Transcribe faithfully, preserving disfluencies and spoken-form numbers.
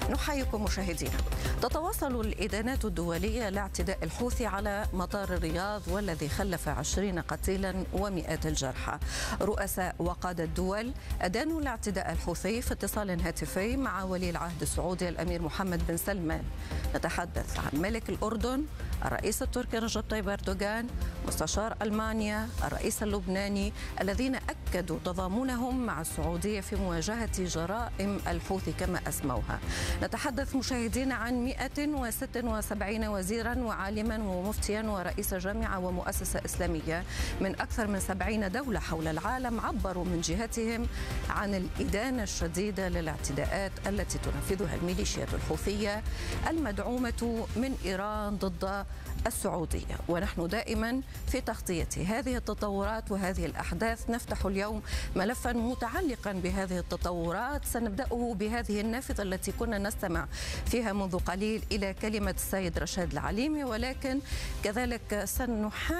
نحييكم مشاهدينا. تتواصل الإدانات الدولية لاعتداء الحوثي على مطار الرياض والذي خلف عشرين قتيلا ومئات الجرحى. رؤساء وقادة الدول أدانوا الاعتداء الحوثي في اتصال هاتفي مع ولي العهد السعودي الأمير محمد بن سلمان. نتحدث عن ملك الأردن، الرئيس التركي رجب طيب أردوغان، مستشار ألمانيا، الرئيس اللبناني، الذين أكدوا تضامنهم مع السعودية في مواجهة جرائم الحوثي كما أسموها. نتحدث مشاهدين عن مئة وستة وسبعين وزيرا وعالما ومفتيا ورئيس جامعة ومؤسسة إسلامية من أكثر من سبعين دولة حول العالم عبروا من جهتهم عن الإدانة الشديدة للاعتداءات التي تنفذها الميليشيات الحوثية المدعومة من إيران ضد السعودية. ونحن دائما في تغطية هذه التطورات وهذه الأحداث نفتح اليوم ملفا متعلقا بهذه التطورات، سنبدأه بهذه النافذة التي كنا نستمع فيها منذ قليل إلى كلمة السيد رشاد العليمي، ولكن كذلك سنحاول